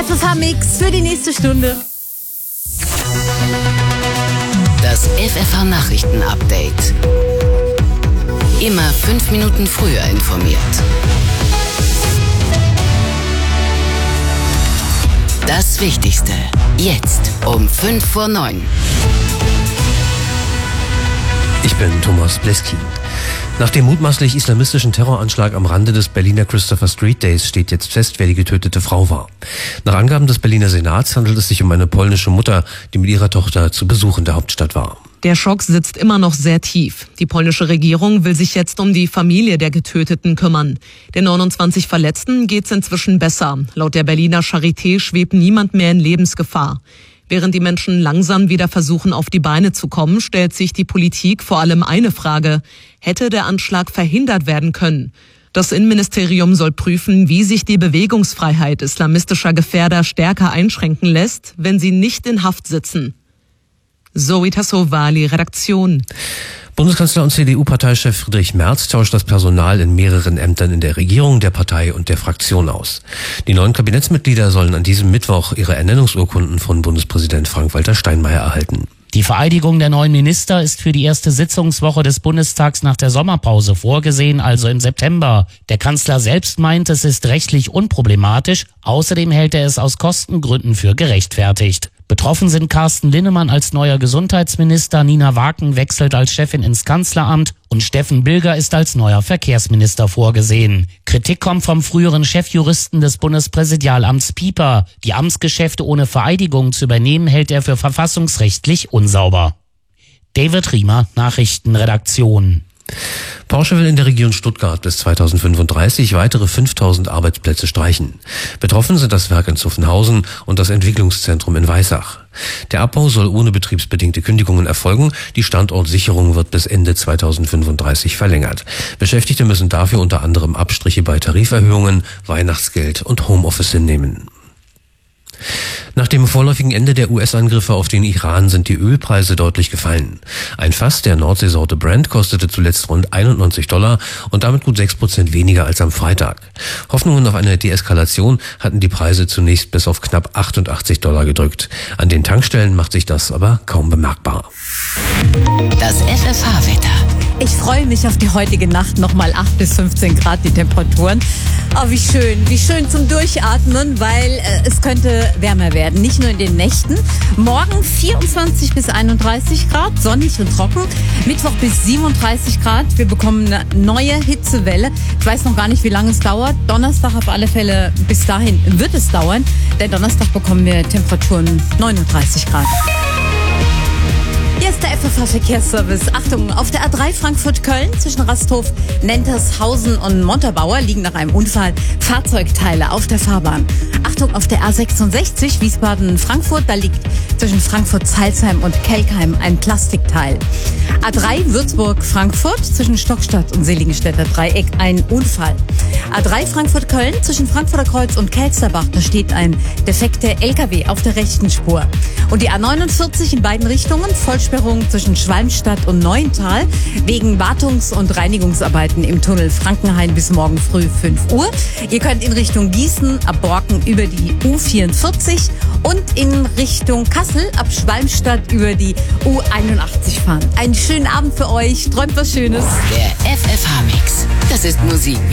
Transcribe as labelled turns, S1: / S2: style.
S1: FFH-Mix für die nächste Stunde.
S2: Das FFH-Nachrichten-Update. Immer 5 Minuten früher informiert. Das Wichtigste. Jetzt um 8:55.
S3: Ich bin Thomas Bleski. Nach dem mutmaßlich islamistischen Terroranschlag am Rande des Berliner Christopher Street Days steht jetzt fest, wer die getötete Frau war. Nach Angaben des Berliner Senats handelt es sich um eine polnische Mutter, die mit ihrer Tochter zu Besuch in der Hauptstadt war.
S4: Der Schock sitzt immer noch sehr tief. Die polnische Regierung will sich jetzt um die Familie der Getöteten kümmern. Den 29 Verletzten geht's inzwischen besser. Laut der Berliner Charité schwebt niemand mehr in Lebensgefahr. Während die Menschen langsam wieder versuchen, auf die Beine zu kommen, stellt sich die Politik vor allem eine Frage: Hätte der Anschlag verhindert werden können? Das Innenministerium soll prüfen, wie sich die Bewegungsfreiheit islamistischer Gefährder stärker einschränken lässt, wenn sie nicht in Haft sitzen. Zoe Tassovali, Redaktion.
S3: Bundeskanzler und CDU-Parteichef Friedrich Merz tauscht das Personal in mehreren Ämtern in der Regierung, der Partei und der Fraktion aus. Die neuen Kabinettsmitglieder sollen an diesem Mittwoch ihre Ernennungsurkunden von Bundespräsident Frank-Walter Steinmeier erhalten.
S5: Die Vereidigung der neuen Minister ist für die erste Sitzungswoche des Bundestags nach der Sommerpause vorgesehen, also im September. Der Kanzler selbst meint, es ist rechtlich unproblematisch. Außerdem hält er es aus Kostengründen für gerechtfertigt. Betroffen sind Carsten Linnemann als neuer Gesundheitsminister, Nina Waken wechselt als Chefin ins Kanzleramt und Steffen Bilger ist als neuer Verkehrsminister vorgesehen. Kritik kommt vom früheren Chefjuristen des Bundespräsidialamts Pieper. Die Amtsgeschäfte ohne Vereidigung zu übernehmen, hält er für verfassungsrechtlich unsauber. David Riemer, Nachrichtenredaktion.
S3: Porsche will in der Region Stuttgart bis 2035 weitere 5000 Arbeitsplätze streichen. Betroffen sind das Werk in Zuffenhausen und das Entwicklungszentrum in Weissach. Der Abbau soll ohne betriebsbedingte Kündigungen erfolgen. Die Standortsicherung wird bis Ende 2035 verlängert. Beschäftigte müssen dafür unter anderem Abstriche bei Tariferhöhungen, Weihnachtsgeld und Homeoffice hinnehmen. Nach dem vorläufigen Ende der US-Angriffe auf den Iran sind die Ölpreise deutlich gefallen. Ein Fass der Nordseesorte Brent kostete zuletzt rund $91 und damit gut 6% weniger als am Freitag. Hoffnungen auf eine Deeskalation hatten die Preise zunächst bis auf knapp $88 gedrückt. An den Tankstellen macht sich das aber kaum bemerkbar.
S2: Das FFH-Wetter.
S1: Ich freue mich auf die heutige Nacht. Nochmal 8 bis 15 Grad die Temperaturen. Oh, wie schön zum Durchatmen, weil es könnte wärmer werden. Nicht nur in den Nächten. Morgen 24 bis 31 Grad, sonnig und trocken. Mittwoch bis 37 Grad. Wir bekommen eine neue Hitzewelle. Ich weiß noch gar nicht, wie lange es dauert. Donnerstag auf alle Fälle, bis dahin wird es dauern. Denn Donnerstag bekommen wir Temperaturen 39 Grad. Hier ist der FFH-Verkehrsservice. Achtung, auf der A3 Frankfurt-Köln zwischen Rasthof, Nentershausen und Montabaur liegen nach einem Unfall Fahrzeugteile auf der Fahrbahn. Achtung, auf der A66 Wiesbaden-Frankfurt, da liegt zwischen Frankfurt-Salzheim und Kelkheim ein Plastikteil. A3 Würzburg-Frankfurt zwischen Stockstadt und Seligenstädter Dreieck ein Unfall. A3 Frankfurt-Köln zwischen Frankfurter Kreuz und Kelsterbach, da steht ein defekter LKW auf der rechten Spur. Und die A49 in beiden Richtungen, Vollsperrung zwischen Schwalmstadt und Neuental wegen Wartungs- und Reinigungsarbeiten im Tunnel Frankenhain bis morgen früh 5 Uhr. Ihr könnt in Richtung Gießen ab Borken über die U44 und in Richtung Kassel ab Schwalmstadt über die U81 fahren. Einen schönen Abend für euch, träumt was Schönes.
S2: Der FFH-Mix. Das ist Musik